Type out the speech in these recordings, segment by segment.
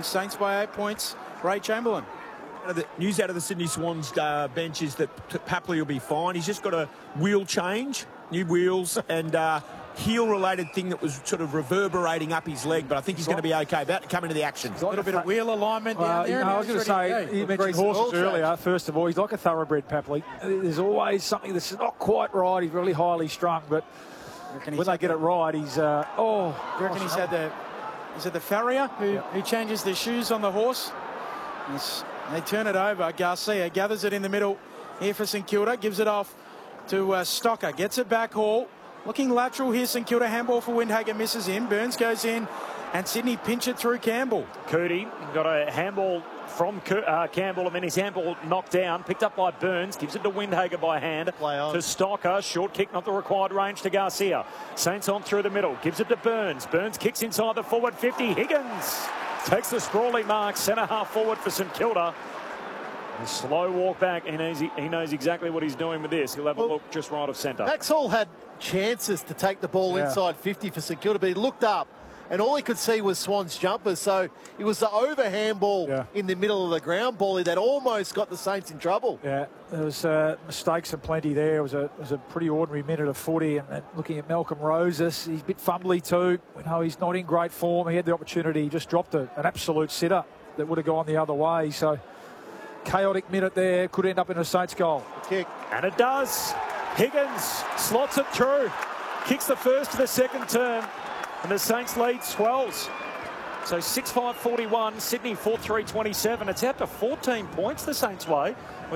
Saints by 8 points. Ray Chamberlain. News out of the Sydney Swans bench is that Papley will be fine. He's just got a wheel change, new wheels, and heel-related thing that was sort of reverberating up his leg, but I think he's going to be okay. About to come into the action. A little bit of wheel alignment down there. I was going to say, you mentioned horses earlier. First of all, he's like a thoroughbred, Papley. There's always something that's not quite right. He's really highly strung, but when they get it right, he's... you reckon he's had the farrier who changes the shoes on the horse? They turn it over. Garcia gathers it in the middle here for St Kilda. Gives it off to Stocker. Gets it back haul. Looking lateral here. St Kilda handball for Windhager. Misses him. Burns goes in. And Sydney pinch it through Campbell. Cootie got a handball from Campbell, and then his handball knocked down. Picked up by Burns. Gives it to Windhager by hand. To Stocker. Short kick, not the required range to Garcia. Saints on through the middle. Gives it to Burns. Burns kicks inside the forward 50. Higgins takes the sprawly mark, centre half forward for St Kilda. A slow walk back, and he knows exactly what he's doing with this. He'll have a look just right of centre. Maxwell had chances to take the ball inside 50 for St Kilda, but he looked up, and all he could see was Swan's jumpers. So it was the overhand ball in the middle of the ground volley that almost got the Saints in trouble. Yeah, there was mistakes and plenty there. It was a pretty ordinary minute of footy, and looking at Malcolm Roses, he's a bit fumbly too. We know he's not in great form. He had the opportunity. He just dropped an absolute sitter that would have gone the other way. So chaotic minute there. Could end up in a Saints goal. Kick. And it does. Higgins slots it through. Kicks the first to the second term. And the Saints lead swells. So 6-5-41, Sydney 4-3-27. It's out to 14 points the Saints' way, with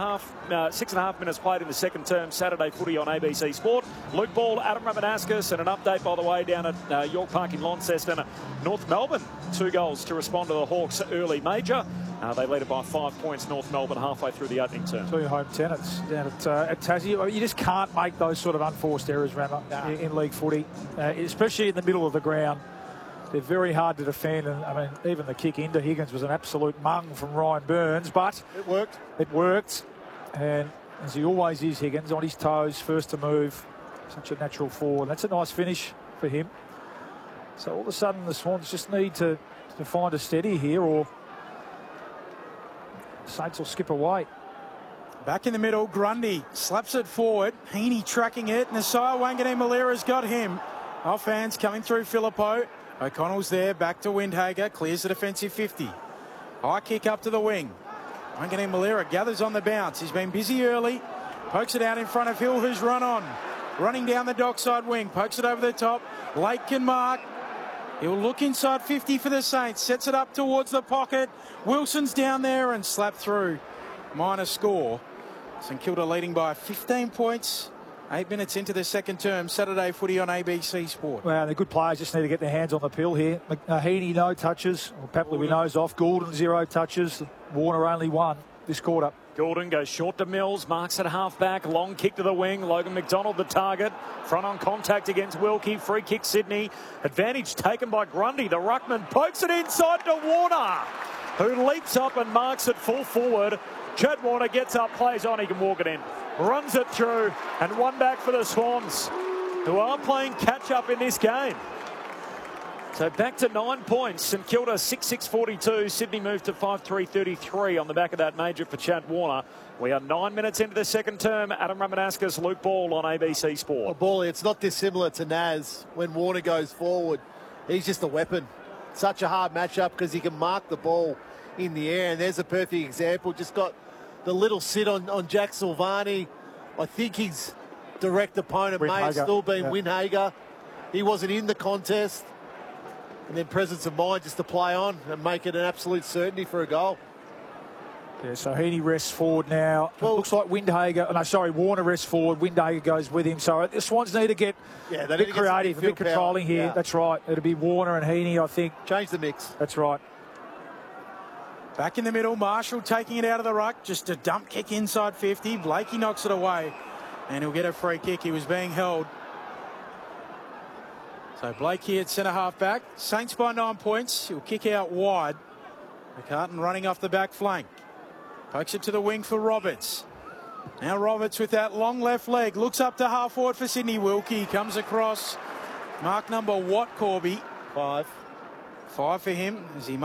6.5 minutes played in the second term. Saturday footy on ABC Sport. Luke Ball, Adam Ramanaskas, and an update, by the way, down at York Park in Launceston. North Melbourne, 2 goals to respond to the Hawks' early major. They lead it by 5 points, North Melbourne, halfway through the opening term. 2 home tenants down at Tassie. You just can't make those sort of unforced errors, Rama, in league footy, especially in the middle of the ground. They're very hard to defend, and I mean, even the kick into Higgins was an absolute mung from Ryan Burns, but it worked. It worked, and as he always is, Higgins on his toes, first to move, such a natural forward. That's a nice finish for him. So all of a sudden, the Swans just need to find a steady here, or Saints will skip away. Back in the middle, Grundy slaps it forward. Heaney tracking it. Nasiah Wanganeen-Malira's got him. Off hands coming through Phillippo. O'Connell's there. Back to Windhager. Clears the defensive 50. High kick up to the wing. Wanganeen-Malira gathers on the bounce. He's been busy early. Pokes it out in front of Hill, who's run on. Running down the dockside wing. Pokes it over the top. Lake can mark. He'll look inside 50 for the Saints. Sets it up towards the pocket. Wilson's down there and slapped through. Minor score. St Kilda leading by 15 points. 8 minutes into the second term. Saturday footy on ABC Sport. Well, the good players just need to get their hands on the pill here. Heaney, no touches. Well, Papley, we know's off. Goulden, 0 touches. Warner, only 1 this quarter. Goulden goes short to Mills, marks at half-back, long kick to the wing. Logan McDonald the target. Front on contact against Wilkie. Free kick Sydney. Advantage taken by Grundy. The ruckman pokes it inside to Warner, who leaps up and marks it full forward. Chad Warner gets up, plays on, he can walk it in. Runs it through, and 1 back for the Swans, who are playing catch-up in this game. So back to 9 points. St Kilda 6-6-42. Sydney moved to 5-3-33 on the back of that major for Chad Warner. We are 9 minutes into the second term. Adam Ramanaskas, Luke Ball on ABC Sport. Well, Bally, it's not dissimilar to Naz when Warner goes forward. He's just a weapon. Such a hard matchup because he can mark the ball in the air. And there's a perfect example. Just got the little sit on Jack Silvani. I think his direct opponent may have still been Windhager. He wasn't in the contest. And then presence of mind just to play on and make it an absolute certainty for a goal. Yeah, so Heaney rests forward now. Well, looks like Warner rests forward. Windhager goes with him. So the Swans need to get a bit creative, a bit controlling here. That's right. It'll be Warner and Heaney, I think. Change the mix. That's right. Back in the middle, Marshall taking it out of the ruck. Just a dump kick inside 50. Blakey knocks it away. And he'll get a free kick. He was being held. So Blakey at centre half back. Saints by 9 points. He'll kick out wide. McCartan running off the back flank. Pokes it to the wing for Roberts. Now Roberts with that long left leg. Looks up to half forward for Sydney. Wilkie comes across. Mark number what, Corby? 5. 5 for him as he